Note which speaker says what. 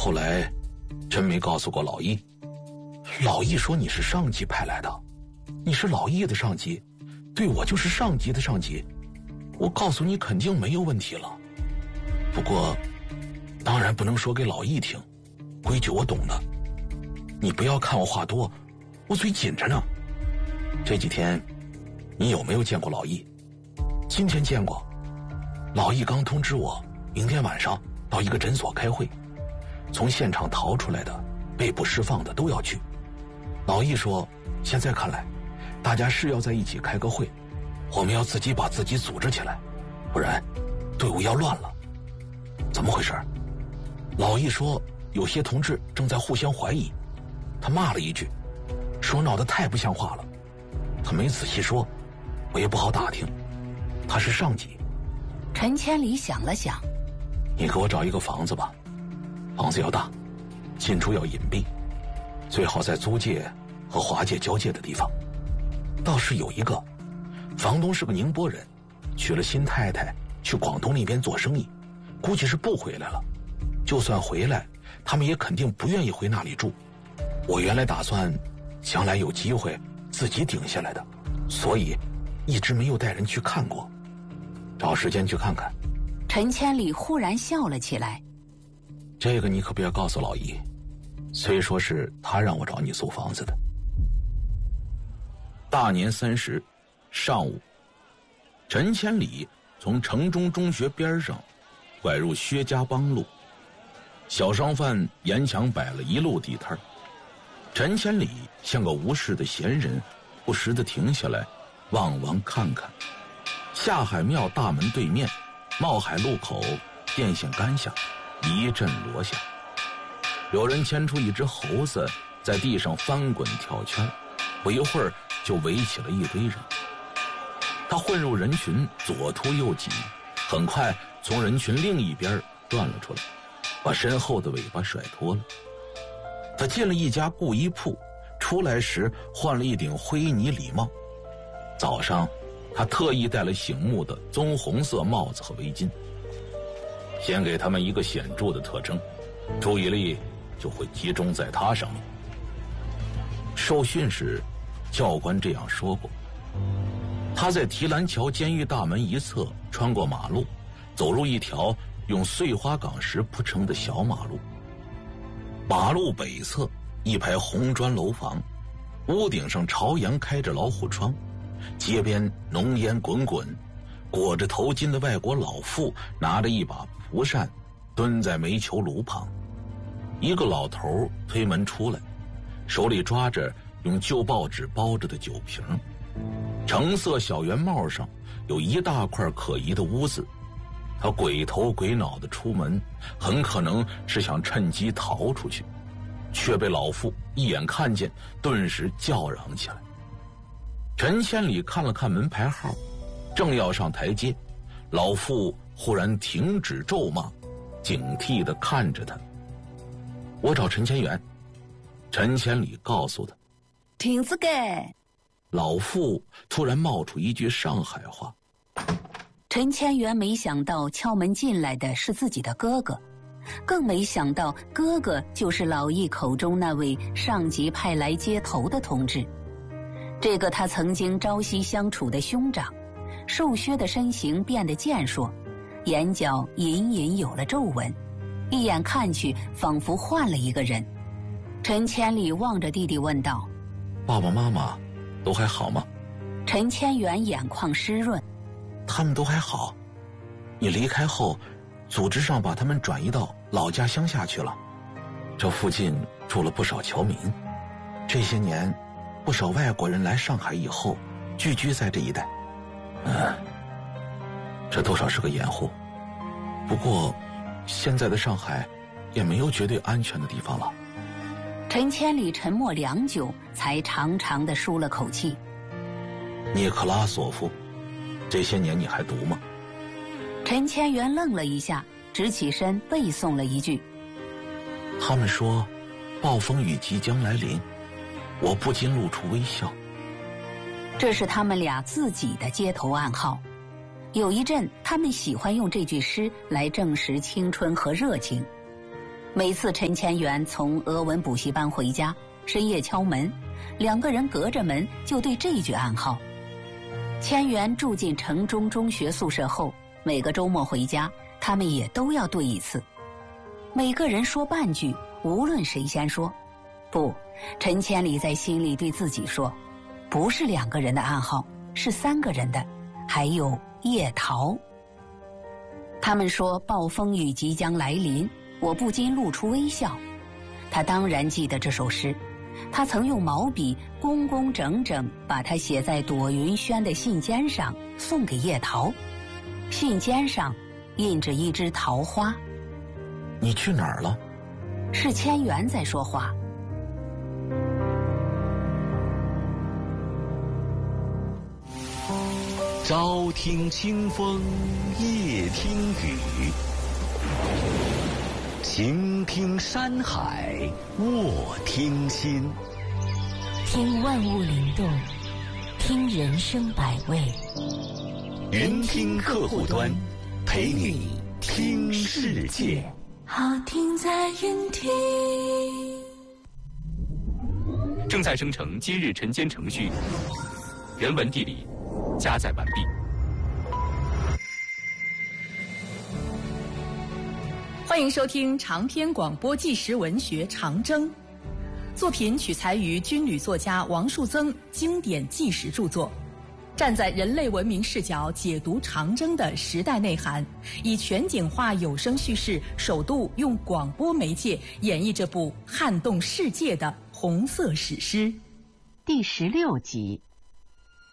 Speaker 1: 后来真没告诉过老易。老易说你是上级派来的，你是老易的上级，对我就是上级的上级，我告诉你肯定没有问题了。不过当然不能说给老易听，规矩我懂的，你不要看我话多，我嘴紧着呢。这几天你有没有见过老易？今天见过，老易刚通知我明天晚上到一个诊所开会，从现场逃出来的被捕释放的都要去。老易说现在看来大家是要在一起开个会，我们要自己把自己组织起来，不然队伍要乱了。怎么回事？老易说有些同志正在互相怀疑，他骂了一句，说闹得太不像话了。他没仔细说，我也不好打听，他是上级。
Speaker 2: 陈千里想了想，
Speaker 1: 你给我找一个房子吧，房子要大，进出要隐蔽，最好在租界和华界交界的地方。倒是有一个房东是个宁波人，娶了新太太去广东那边做生意，估计是不回来了。就算回来，他们也肯定不愿意回那里住。我原来打算将来有机会自己顶下来的，所以一直没有带人去看过，找时间去看看。
Speaker 2: 陈千里忽然笑了起来。
Speaker 1: 这个你可不要告诉老易，虽说是他让我找你租房子的。大年30上午，陈千里从城中中学边上拐入薛家浜路，小商贩沿墙摆了一路地摊，陈千里像个无事的闲人，不时地停下来望望看看。下海庙大门对面茂海路口电线杆下一阵锣响，有人牵出一只猴子在地上翻滚跳圈，不一会儿就围起了一堆人。他混入人群，左突右挤，很快从人群另一边转了出来，把身后的尾巴甩脱了。他进了一家布衣铺，出来时换了一顶灰呢礼帽。早上他特意戴了醒目的棕红色帽子和围巾，先给他们一个显著的特征，注意力就会集中在他上面。受训时教官这样说过，他在提篮桥监狱大门一侧穿过马路，走入一条用碎花岗石铺成的小马路。马路北侧一排红砖楼房，屋顶上朝阳开着老虎窗，街边浓烟滚滚，裹着头巾的外国老妇拿着一把蒲扇蹲在煤球炉旁。一个老头推门出来，手里抓着用旧报纸包着的酒瓶，橙色小圆帽上有一大块可疑的污渍。他鬼头鬼脑的出门，很可能是想趁机逃出去，却被老妇一眼看见，顿时叫嚷起来。陈千里看了看门牌号，正要上台阶，老妇忽然停止咒骂，警惕地看着他。我找陈千元。陈千里告诉他。
Speaker 2: 停止该。
Speaker 1: 老妇突然冒出一句上海话。
Speaker 2: 陈千元没想到敲门进来的是自己的哥哥，更没想到哥哥就是老易口中那位上级派来接头的同志。这个他曾经朝夕相处的兄长，瘦削的身形变得健硕，眼角隐隐有了皱纹，一眼看去仿佛换了一个人。陈千里望着弟弟问道：
Speaker 1: 爸爸妈妈都还好吗？
Speaker 2: 陈千元眼眶湿润。
Speaker 1: 他们都还好，你离开后组织上把他们转移到老家乡下去了。这附近住了不少侨民，这些年不少外国人来上海以后聚居在这一带。这多少是个掩护，不过现在的上海也没有绝对安全的地方了。
Speaker 2: 陈千里沉默良久，才长长地舒了口气。
Speaker 1: 涅克拉索夫，这些年你还读吗？
Speaker 2: 陈千元愣了一下，直起身背诵了一句。
Speaker 1: 他们说暴风雨即将来临，我不禁露出微笑。
Speaker 2: 这是他们俩自己的街头暗号。有一阵他们喜欢用这句诗来证实青春和热情。 每次陈千源从俄文补习班回家，深夜敲门，两个人隔着门就对这句暗号。千源住进城中中学宿舍后，每个周末回家，他们也都要对一次。每个人说半句，无论谁先说。不，陈千里在心里对自己说，不是2个人的暗号，是3个人的，还有叶桃。他们说暴风雨即将来临，我不禁露出微笑。他当然记得这首诗，他曾用毛笔工工整整把它写在朵云轩的信笺上，送给叶桃。信笺上印着一枝桃花。
Speaker 1: 你去哪儿了？
Speaker 2: 是千源在说话。
Speaker 3: 朝听清风，夜听雨，晴听山海，卧听心。
Speaker 4: 听万物灵动，听人生百味。
Speaker 3: 云听客户端，陪你听世界。
Speaker 4: 好听在云听。
Speaker 5: 正在生成今日晨间程序，人文地理加载完毕。
Speaker 6: 欢迎收听长篇广播纪实文学《长征》，作品取材于军旅作家王树增经典纪实著作，站在人类文明视角解读长征的时代内涵，以全景化有声叙事，首度用广播媒介演绎这部撼动世界的红色史诗。
Speaker 7: 第16集，